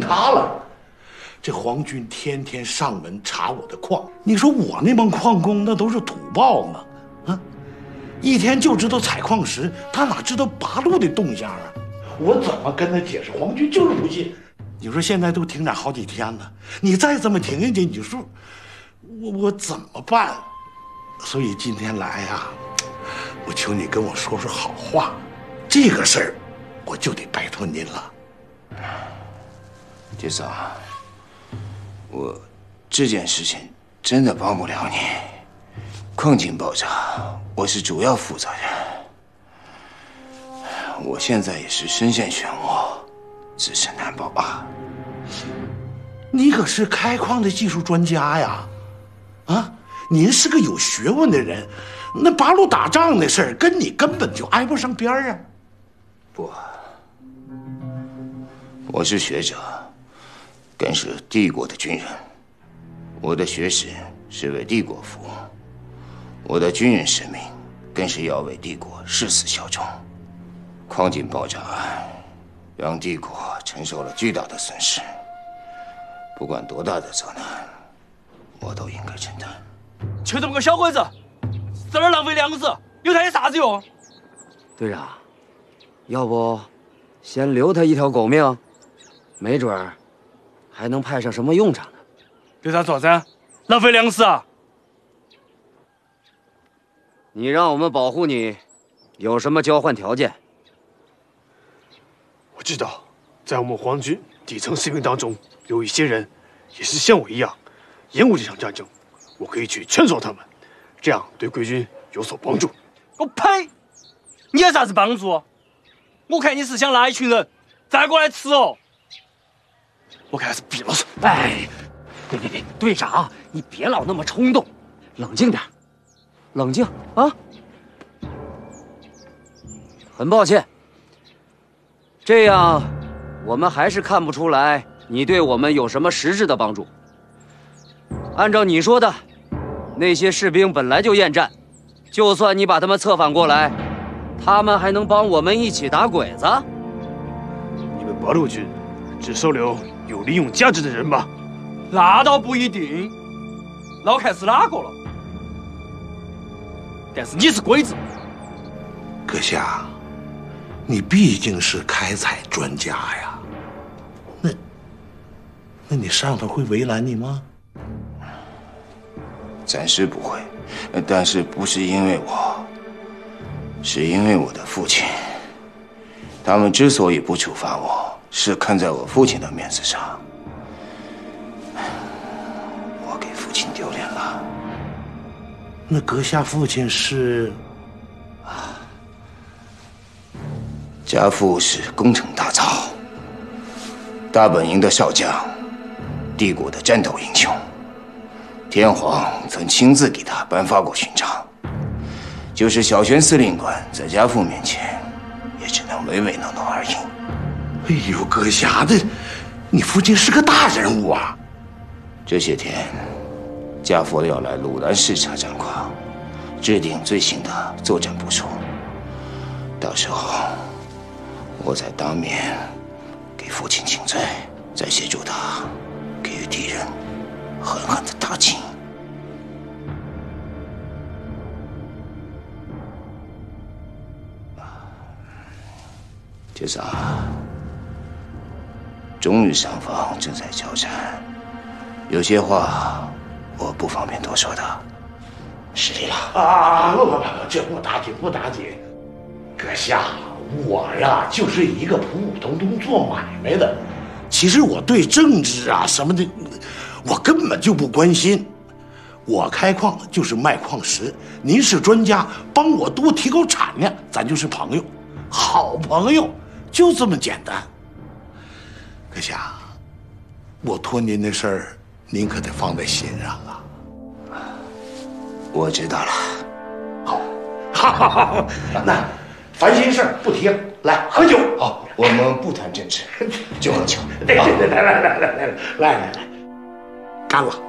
塌了。这皇军天天上门查我的矿，你说我那帮矿工那都是土包子，啊，一天就知道采矿石，他哪知道八路的动向啊？我怎么跟他解释？皇军就是不信。你说现在都停产好几天了，你再这么停下去，你说我怎么办？所以今天来呀，我求你跟我说说好话，这个事儿我就得拜托您了。 杰桑，我这件事情真的帮不了你。矿井爆炸，我是主要负责人。我现在也是身陷漩涡，自身难保啊。 你可是开矿的技术专家呀，啊，您是个有学问的人，那八路打仗的事儿跟你根本就挨不上边儿啊。 不，我是学者，更是帝国的军人。我的学识是为帝国服务，我的军人使命更是要为帝国誓死效忠。矿井爆炸案让帝国承受了巨大的损失，不管多大的责难，我都应该承担。 就这么个小鬼子，在那儿浪费粮食，有他有啥子用？ 队长，要不先留他一条狗命，没准儿还能派上什么用场呢。 有啥做噻？浪费粮食啊！ 你让我们保护你，有什么交换条件？ 我知道，在我们皇军底层士兵当中，有一些人也是像我一样厌恶这场战争。我可以去劝说他们，这样对贵军有所帮助。 我呸！你有啥子帮助？我看你是想拉一群人再过来吃哦。我看是毕老师。 哎，别，队长，你别老那么冲动，冷静点，冷静啊！很抱歉，这样我们还是看不出来你对我们有什么实质的帮助。按照你说的，那些士兵本来就厌战，就算你把他们策反过来，他们还能帮我们一起打鬼子？ 你们八路军只收留有利用价值的人吧？ 那倒不一定，那我看是哪个了。但是你是鬼子， 阁下，你毕竟是开采专家呀，那你上头会为难你吗？ 暂时不会，但是不是因为我，是因为我的父亲。他们之所以不处罚我，是看在我父亲的面子上。我给父亲丢脸了。 那阁下父亲是？ 家父是工程大造，大本营的少将，帝国的战斗英雄。天皇曾亲自给他颁发过勋章，就是小泉司令官在家父面前，也只能唯唯诺诺而已。 哎呦，阁下的，你父亲是个大人物啊！ 这些天，家父要来鲁南视察战况，制定最新的作战部署。到时候，我再当面给父亲请罪，再协助他给予敌人狠狠的打击。杰桑，中日双方正在交战，有些话我不方便多说的。失礼了不，这不打紧，不打紧。阁下，我呀就是一个普普通通做买卖的，其实我对政治啊什么的，我根本就不关心。我开矿就是卖矿石，您是专家，帮我多提高产量，咱就是朋友，好朋友，就这么简单。阁下，我托您的事儿，您可得放在心上啊。 我知道了。 好，那烦心事儿不提了，来喝酒。 好，我们不谈政治，就喝酒。 对，来，干了。